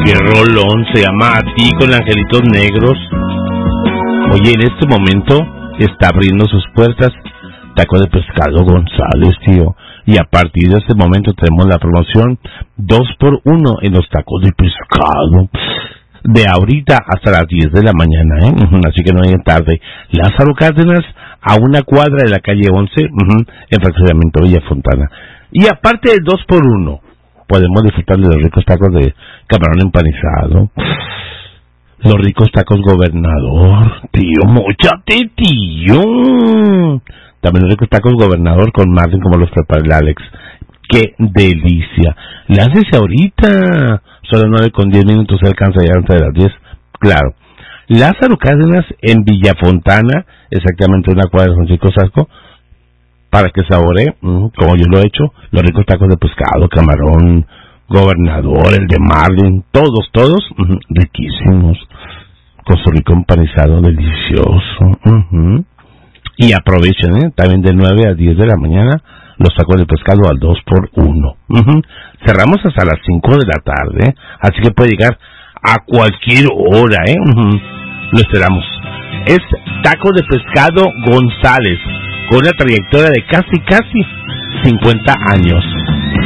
Qué rolón, se llama A Ti con Angelitos Negros. Oye, en este momento está abriendo sus puertas Taco de Pescado González, tío. Y a partir de este momento tenemos la promoción 2x1 en los tacos de pescado. De ahorita hasta las 10 de la mañana, ¿eh? Así que no hay tarde. Lázaro Cárdenas, a una cuadra de la calle 11, en fraccionamiento Villa Fontana. Y aparte de 2x1, podemos disfrutar de los ricos tacos de camarón empanizado. Los ricos tacos Gobernador. Tío, móchate, tío. También los ricos tacos Gobernador con margen como los prepara el Alex. ¡Qué delicia! Láncese ahorita. Solo 9 con 10 minutos se alcanza ya antes de las 10. Claro. Lázaro Cárdenas en Villa Fontana, exactamente una cuadra de Francisco Sasco, para que saboree, como yo lo he hecho, los ricos tacos de pescado, camarón, Gobernador, el de marlin, todos, riquísimos, con su rico empanizado delicioso. Y aprovechen, también de 9 a 10 de la mañana, los tacos de pescado al 2x1. Cerramos hasta las 5 de la tarde, así que puede llegar a cualquier hora, Lo esperamos. Es Taco de Pescado González, con una trayectoria de casi 50 años.